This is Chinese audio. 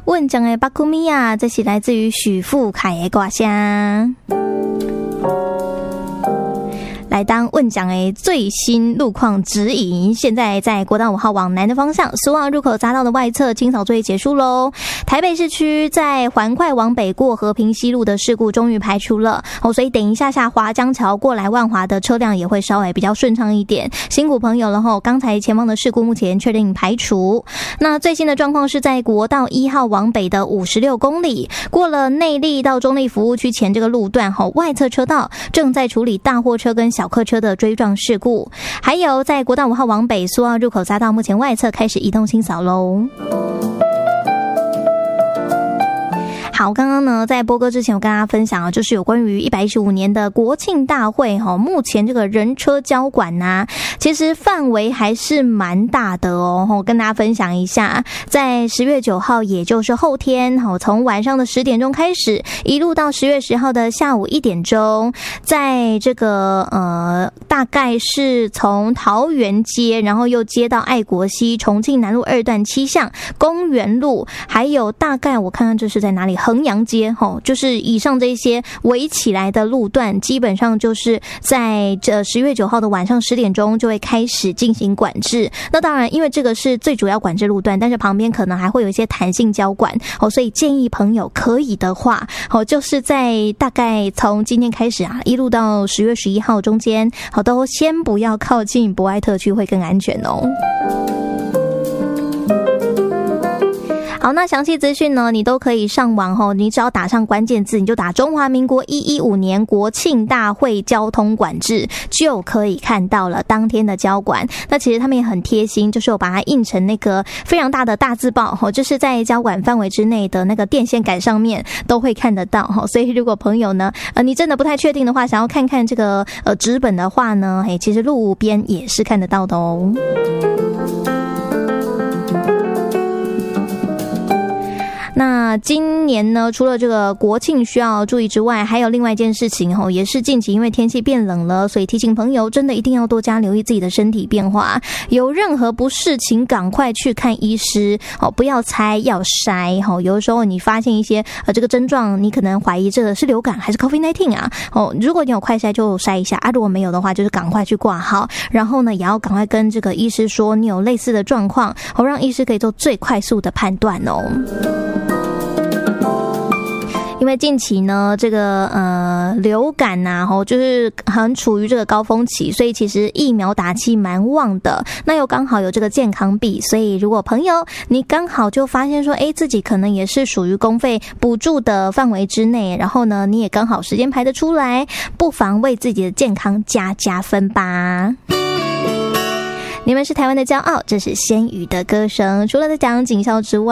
问讲的巴库米亚，这是来自于许富凯的歌声。来当问讲的最新路况指引，现在在国道5号往南的方向，15号入口匝道的外侧清扫作业结束咯。台北市区在环快往北过和平西路的事故终于排除了所以等一下华江桥过来万华的车辆也会稍微比较顺畅一点，辛苦朋友了吼。刚才前方的事故目前确定排除。那最新的状况是在国道1号往北的56公里，过了内壢到中壢服务区前这个路段外侧车道正在处理大货车跟小客车的追撞事故。还有在国道5号往北苏澳入口匝道目前外侧开始移动清扫咯。好，刚刚呢在播歌之前我跟大家分享就是有关于115年的国庆大会目前这个人车交管其实范围还是蛮大的我跟大家分享一下，在10月9号也就是后天从晚上的10点钟开始，一路到10月10号的下午1点钟，在这个大概是从桃园街，然后又接到爱国西、重庆南路2段7巷、公园路，还有大概我看看这是在哪里，衡阳街就是以上这些围起来的路段，基本上就是在这10月9号的晚上10点钟就会开始进行管制。那当然因为这个是最主要管制路段，但是旁边可能还会有一些弹性交管所以建议朋友可以的话就是在大概从今天开始一路到10月11号中间都先不要靠近博爱特区会更安全哦。好，那详细资讯呢你都可以上网你只要打上关键字，你就打中华民国115年国庆大会交通管制就可以看到了当天的交管。那其实他们也很贴心，就是我把它印成那个非常大的大字报就是在交管范围之内的那个电线杆上面都会看得到所以如果朋友呢你真的不太确定的话，想要看看这个纸本的话呢其实路边也是看得到的哦。那今年呢，除了这个国庆需要注意之外，还有另外一件事情也是近期因为天气变冷了，所以提醒朋友真的一定要多加留意自己的身体变化，有任何不适请赶快去看医师不要猜，要筛有的时候你发现一些这个症状，你可能怀疑这个是流感还是 COVID-19 如果你有快筛就筛一下如果没有的话就是赶快去挂号，然后呢也要赶快跟这个医师说你有类似的状况让医师可以做最快速的判断哦。因为近期呢这个流感就是很处于这个高峰期，所以其实疫苗打气蛮旺的，那又刚好有这个健康币，所以如果朋友你刚好就发现说自己可能也是属于公费补助的范围之内，然后呢你也刚好时间排得出来，不妨为自己的健康加分吧。你们是台湾的骄傲，这是仙羽的歌声。除了在讲警校之外